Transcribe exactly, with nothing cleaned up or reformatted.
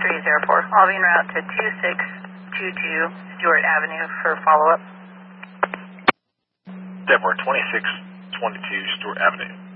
three zero four. I'll be en route to two six two two Stewart Avenue for follow-up. Denver, twenty-six twenty-two Stewart Avenue.